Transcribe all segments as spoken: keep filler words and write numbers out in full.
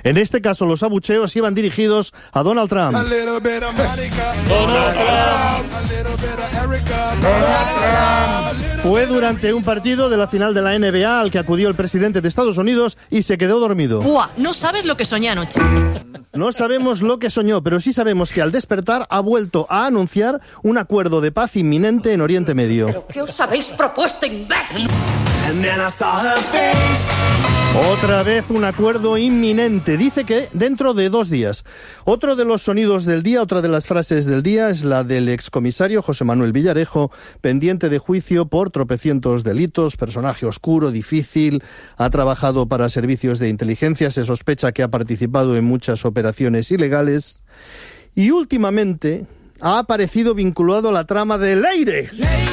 En este caso, los abucheos iban dirigidos a Donald Trump. Donald Trump. Fue durante un partido de la final de la N B A al que acudió el presidente de Estados Unidos y se quedó dormido. ¡Buah! No sabes lo que soñé anoche. No sabemos lo que soñó, pero sí sabemos que al despertar ha vuelto a anunciar un acuerdo de paz inminente en Oriente Medio. ¿Pero qué os habéis propuesto, imbécil? Otra vez un acuerdo inminente. Dice que dentro de dos días. Otro de los sonidos del día, otra de las frases del día es la del excomisario José Manuel Villarejo, pendiente de juicio por tropecientos delitos, personaje oscuro, difícil, ha trabajado para servicios de inteligencia, se sospecha que ha participado en muchas operaciones ilegales y últimamente ha aparecido vinculado a la trama de Leire.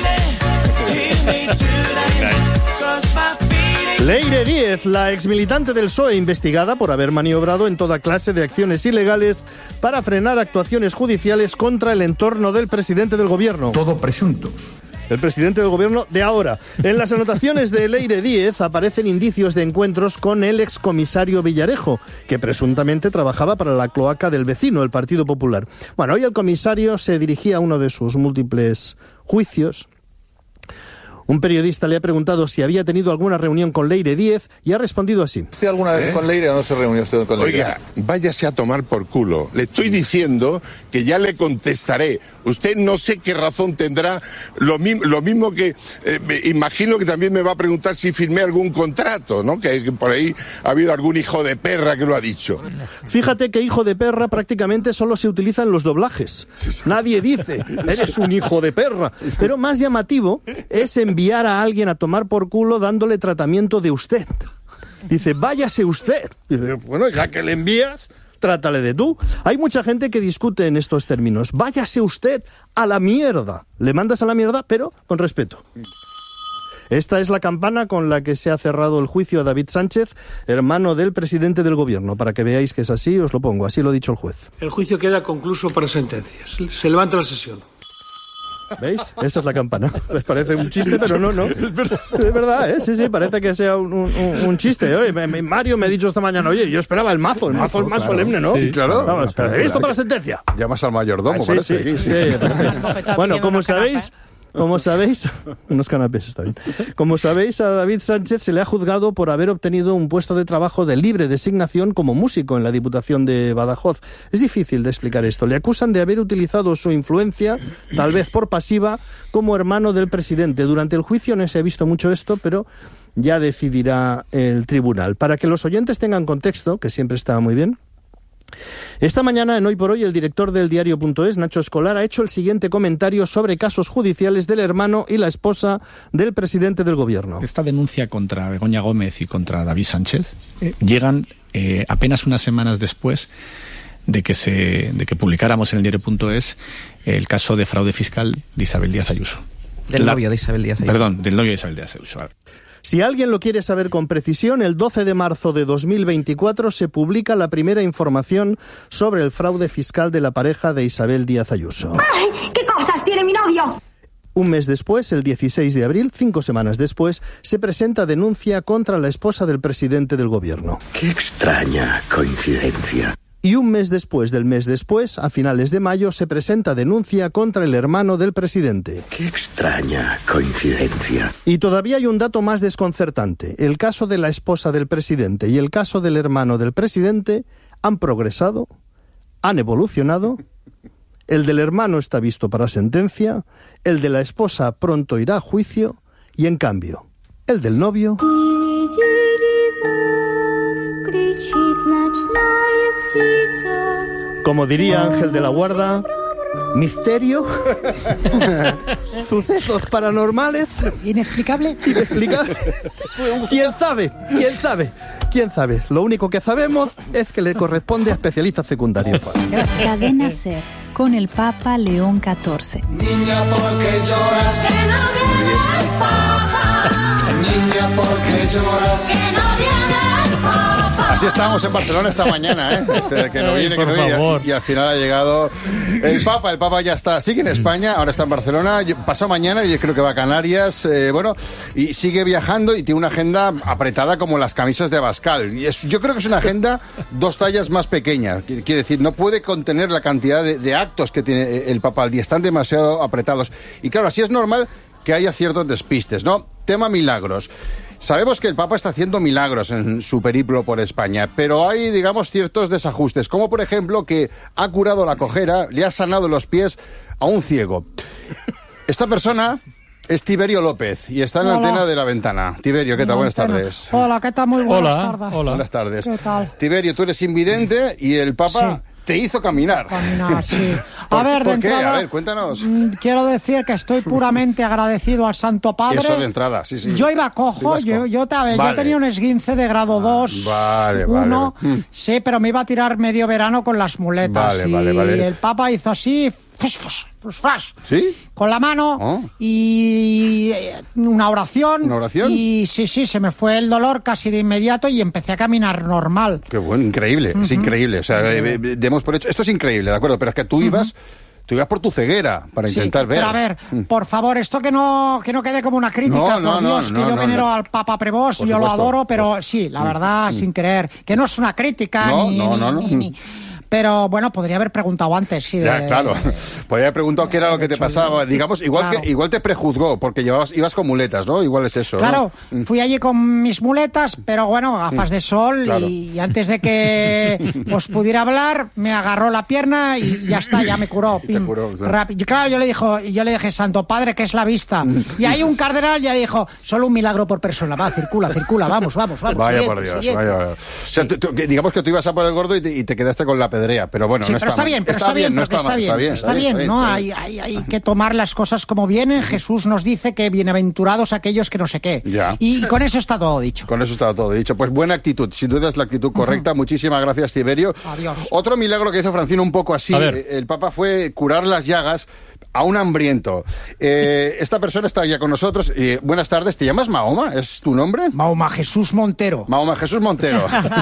Leire Díez, la exmilitante del P S O E, investigada por haber maniobrado en toda clase de acciones ilegales para frenar actuaciones judiciales contra el entorno del presidente del gobierno. Todo presunto. El presidente del gobierno de ahora. En las anotaciones de Leire Díez aparecen indicios de encuentros con el excomisario Villarejo, que presuntamente trabajaba para la cloaca del vecino, el Partido Popular. Bueno, hoy el comisario se dirigía a uno de sus múltiples juicios. Un periodista le ha preguntado si había tenido alguna reunión con Leire Díez y ha respondido así. ¿Usted alguna vez ¿Eh? con Leire o no se reunió usted con Leire? Oiga, váyase a tomar por culo. Le estoy diciendo que ya le contestaré. Usted no sé qué razón tendrá. Lo, mi, lo mismo que eh, me imagino que también me va a preguntar si firmé algún contrato, ¿no? Que, que por ahí ha habido algún hijo de perra que lo ha dicho. Fíjate que hijo de perra prácticamente solo se utiliza en los doblajes. Sí, sí. Nadie dice, eres un hijo de perra. Pero más llamativo es enviar a alguien a tomar por culo dándole tratamiento de usted. Dice, váyase usted. Dice, bueno, ya que le envías, trátale de tú. Hay mucha gente que discute en estos términos. Váyase usted a la mierda. Le mandas a la mierda, pero con respeto. Esta es la campana con la que se ha cerrado el juicio a David Sánchez, hermano del presidente del gobierno. Para que veáis que es así, os lo pongo. Así lo ha dicho el juez. El juicio queda concluso para sentencias. Se levanta la sesión. ¿Veis? Esa es la campana. Les parece un chiste, pero no, no. Es verdad, es verdad, ¿eh? Sí, sí, parece que sea un, un, un chiste. Oye, Mario me ha dicho esta mañana, oye, yo esperaba el mazo, el mazo es más claro, solemne, ¿no? Sí, claro. Vamos, ¿listo para la sentencia? Llamas al mayordomo, ah, sí, parece. Sí, sí, sí, sí. Bueno, como sabéis... Como sabéis, unos canapés está bien. Como sabéis, a David Sánchez se le ha juzgado por haber obtenido un puesto de trabajo de libre designación como músico en la Diputación de Badajoz. Es difícil de explicar esto. Le acusan de haber utilizado su influencia, tal vez por pasiva, como hermano del presidente. Durante el juicio no se ha visto mucho esto, pero ya decidirá el tribunal. Para que los oyentes tengan contexto, que siempre está muy bien, esta mañana en Hoy por Hoy el director del diario punto es, Nacho Escolar, ha hecho el siguiente comentario sobre casos judiciales del hermano y la esposa del presidente del gobierno. Esta denuncia contra Begoña Gómez y contra David Sánchez eh, llegan eh, apenas unas semanas después de que se de que publicáramos en el diario punto es el caso de fraude fiscal de Isabel Díaz Ayuso. Del la, novio de Isabel Díaz Ayuso. Perdón, del novio de Isabel Díaz Ayuso. Si alguien lo quiere saber con precisión, el doce de marzo de dos mil veinticuatro se publica la primera información sobre el fraude fiscal de la pareja de Isabel Díaz Ayuso. ¡Ay! ¿Qué cosas tiene mi novio? Un mes después, el dieciséis de abril, cinco semanas después, se presenta denuncia contra la esposa del presidente del gobierno. ¡Qué extraña coincidencia! Y un mes después del mes después, a finales de mayo, se presenta denuncia contra el hermano del presidente. ¡Qué extraña coincidencia! Y todavía hay un dato más desconcertante. El caso de la esposa del presidente y el caso del hermano del presidente han progresado, han evolucionado. El del hermano está visto para sentencia, el de la esposa pronto irá a juicio y, en cambio, el del novio... Como diría Ángel de la Guarda, misterio, sucesos paranormales, inexplicable, inexplicable. ¿Quién sabe? ¿Quién sabe? ¿Quién sabe? Lo único que sabemos es que le corresponde a especialistas secundarios. Cadena SER, con el Papa León catorce. Niña, ¿por qué lloras? Que no viene el Papa. Niña, ¿por qué lloras? Que no viene el Papa. Así estábamos en Barcelona esta mañana, ¿eh? Espera, que no viene, que no viene. Y al final ha llegado el Papa. El Papa ya está, sigue en España, ahora está en Barcelona. Pasó mañana y yo creo que va a Canarias. Eh, bueno, y sigue viajando y tiene una agenda apretada como las camisas de Abascal. Y es, yo creo que es una agenda dos tallas más pequeña. Quiere decir, no puede contener la cantidad de, de actos que tiene el Papa al día. Están demasiado apretados. Y claro, así es normal que haya ciertos despistes, ¿no? Tema milagros. Sabemos que el Papa está haciendo milagros en su periplo por España, pero hay, digamos, ciertos desajustes, como por ejemplo que ha curado la cojera, le ha sanado los pies a un ciego. Esta persona es Tiberio López y está en la Hola. antena de La Ventana. Tiberio, ¿qué tal? Buenas tardes. Hola, ¿qué tal? Muy buenas Hola, tardes. hola. Buenas tardes. ¿Qué tal? Tiberio, tú eres invidente y el Papa... Sí. Te hizo caminar. Caminar, sí. ¿Por, A ver, ¿por de qué? entrada, A ver, cuéntanos. mm, quiero decir que estoy puramente agradecido al Santo Padre. Eso de entrada, sí, sí. Yo iba cojo, Ibas yo, co- yo, te- Vale. yo tenía un esguince de grado dos, vale, vale. uno, Mm. sí, pero me iba a tirar medio verano con las muletas. Vale, y vale, vale. el Papa hizo así, fus, fus, fus, fus, ¿Sí? con la mano Oh. y eh, una oración. ¿Una oración? Y sí, sí, se me fue el dolor casi de inmediato y empecé a caminar normal. Qué bueno, increíble, es increíble. O sea, eh, eh, demos por hecho. Esto es increíble, ¿de acuerdo? Pero es que tú ibas, tú ibas por tu ceguera para Sí, intentar ver. Pero a ver, por favor, esto que no que no quede como una crítica, No, por no, no, Dios, no, que yo no, venero no. al Papa Prevost, Por yo lo supuesto. adoro, pero sí, la verdad, sin creer, que no es una crítica, No, ni, no, ni- no, no. ni- ni- pero bueno, podría haber preguntado antes, sí. Ya, de- claro. Podría haber preguntado qué era lo que te pasaba. Digamos, igual Claro. que igual te prejuzgó, porque llevabas, ibas con muletas, ¿no? Igual es eso, ¿no? Claro, fui allí con mis muletas, pero bueno, gafas de sol, Claro. y, y antes de que os pudiera hablar, me agarró la pierna y ya está, ya me curó. Y te pim, curó, o sea. rápido. Claro, yo le dijo, yo le dije, Santo Padre, que es la vista. Y ahí un cardenal ya dijo, solo un milagro por persona, va, circula, circula, vamos, vamos, vamos. Vaya siguiente, por Dios, siguiente. vaya por Dios. O sea, tú- tú- que digamos que tú ibas a por el gordo y te, y te quedaste con la pedrea, pero bueno, Sí, no pero está mal. bien, pero está bien, no porque está mal, bien, está bien, ¿no? está Hay, hay, hay que tomar las cosas como vienen. Jesús nos dice que bienaventurados aquellos que no sé qué. Ya. Y con eso está todo dicho. Con eso está todo dicho. Pues buena actitud, sin duda es la actitud correcta. Muchísimas gracias, Tiberio. Adiós. Otro milagro que hizo Francino un poco así, A ver. eh, el Papa, fue curar las llagas a un hambriento. Eh, esta persona está ya con nosotros. Eh, buenas tardes, ¿te llamas Mahoma? ¿Es tu nombre? Mahoma Jesús Montero. Mahoma Jesús Montero.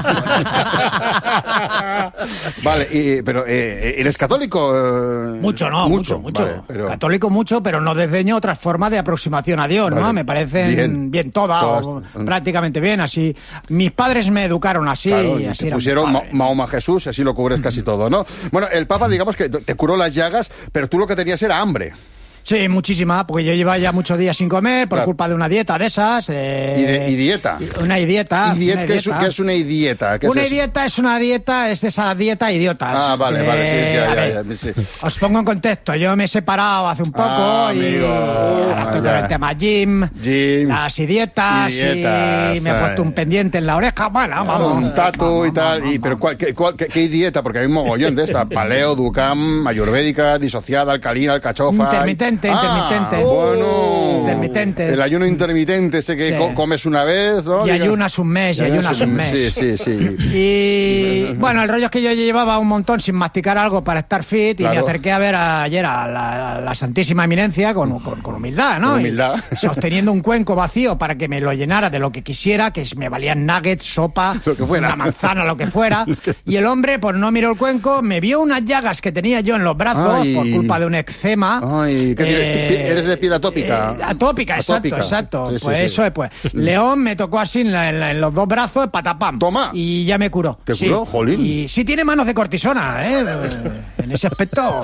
Vale, y- pero eh, ¿eres católico? Eh, Mucho, no, mucho, mucho. Vale, pero- Católico mucho, pero no desdeño otras formas de aproximación a Dios, Vale. ¿no? Me parecen Bien. bien, todas, Todas. o prácticamente bien, así. Mis padres me educaron así, Claro, y y así te era mi pusieron Ma- padre. Mahoma Jesús, así lo cubres casi todo, ¿no? Bueno, el Papa, digamos que te curó las llagas, pero tú lo que tenías era hambre. Sí, muchísima, porque yo llevaba ya muchos días sin comer por Claro. culpa de una dieta de esas. eh, Y, de- y dieta. Una dieta. ¿Y diet- una ¿qué, es, dieta. qué es una dieta? ¿Qué Una es eso? dieta es una dieta, es de esa dieta idiotas. Ah, vale, que, vale, sí, ya, a ya, ver, ya, sí. Os pongo en contexto, yo me he separado hace un poco Ah, y amigo. Ah, todo ya. el tema gym, Gym. las y dietas, Y dietas, y me he ay. puesto un pendiente en la oreja, bueno, vamos. Un tatu vamos, y tal. vamos, y, pero vamos. ¿cuál, qué, cuál- qué- qué dieta? Porque hay un mogollón de esta. Paleo, Ducam, ayurvédica, disociada, alcalina, alcachofa. Intermitente, Ah, intermitente. Bueno. Intermitente. El ayuno intermitente, ese que Sí. co- comes una vez, ¿no? Y Diga- ayunas un mes, y ayunas un mes. Sí, sí, sí. Y bueno, el rollo es que yo llevaba un montón sin masticar algo para estar fit y Claro. me acerqué a ver a- ayer a la, a la Santísima Eminencia con, con- con humildad, ¿no? Con humildad. Y sosteniendo un cuenco vacío para que me lo llenara de lo que quisiera, que me valían nuggets, sopa, Lo que fuera. una manzana, lo que fuera. Y el hombre, pues no miró el cuenco, me vio unas llagas que tenía yo en los brazos Ay. por culpa de un eczema. Ay, ¿qué tiene- Eh, ¿eres de piel atópica? eh, atópica, exacto, Atópica. exacto. Sí, sí, pues sí. eso es, pues. León me tocó así en, la- en la- en los dos brazos, patapam. Toma. Y ya me curó. ¿Te Sí. curó? Jolín. Y sí tiene manos de cortisona, ¿eh? En ese aspecto.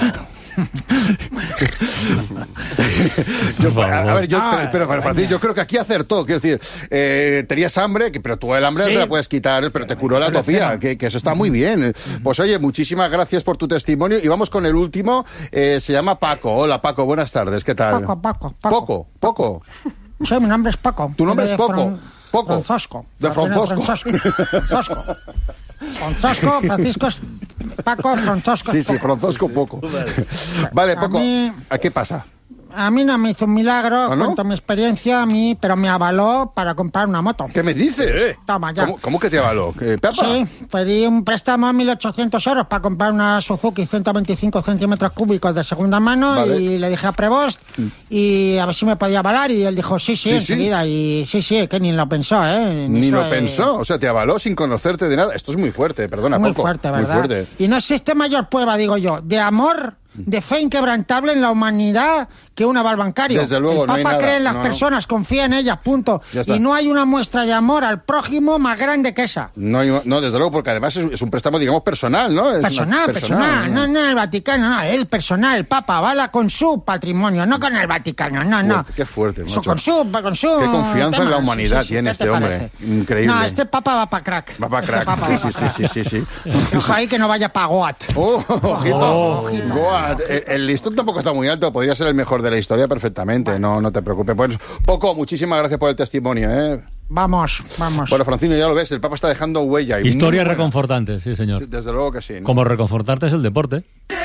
Yo, a, a ver, yo, Ah, pero, pero, coño. Francis, yo creo que aquí acertó. Quiero decir, eh, tenías hambre, que- pero tú el hambre Sí. no te la puedes quitar, pero te curó la Pero atopía, cena. que, que eso está muy bien. Pues oye, muchísimas gracias por tu testimonio. Y vamos con el último. Eh, se llama Paco. Hola, Paco, buenas tardes. ¿Qué tal? Paco, Paco, Paco. Poco, poco. Sí, mi nombre es Paco. Tu nombre De es Poco. Fran- Poco. Francesco. De Francesco. Francesco. Francesco, Francisco es Paco, Francesco Sí, es sí, Poco. Francesco, poco. Vale, A Poco. mí- ¿A qué pasa? A mí no me hizo un milagro, ¿Ah, no? cuento mi experiencia a mí, pero me avaló para comprar una moto. ¿Qué me dices? Toma, ya. ¿Cómo, cómo que te avaló? ¿Qué, Pepa? Sí, pedí un préstamo de mil ochocientos euros para comprar una Suzuki ciento veinticinco centímetros cúbicos de segunda mano, vale. Y le dije a Prevost y a ver si me podía avalar y él dijo sí, sí, sí enseguida. Sí. Y sí, sí, que ni lo pensó, ¿eh? Ni, ni lo eh... pensó, o sea, te avaló sin conocerte de nada. Esto es muy fuerte, perdona, Muy poco. fuerte, ¿verdad? Muy fuerte. Y no existe mayor prueba, digo yo, de amor, de fe inquebrantable en la humanidad que un aval bancario. Desde luego, el Papa no hay nada. cree en las no, personas, confía en ellas, punto. Y no hay una muestra de amor al prójimo más grande que esa. No, hay, no desde luego, porque además es, es un préstamo, digamos, personal, ¿no? Es personal, una, personal, personal. No, no, el Vaticano, no, el personal, el Papa avala con su patrimonio, no con el Vaticano, no, no. Qué fuerte, macho. Con su, con su... Qué confianza temas. en la humanidad sí, sí, sí. tiene este hombre. Parece? Increíble. No, este Papa va para crack. Va para crack, este Papa sí, va sí, pa sí, sí, sí, sí, sí. Ojo ahí que no vaya para Goat. Oh, ojito, oh, ojito. Goat. El, el listón tampoco está muy alto, podría ser el mejor de la historia perfectamente. No, no te preocupes. Pues, Poco, muchísimas gracias por el testimonio, ¿eh? Vamos, vamos. Bueno, Francino, ya lo ves, el Papa está dejando huella. Historias reconfortantes, sí, señor. Sí, desde luego que sí, ¿no? Como reconfortarte es el deporte.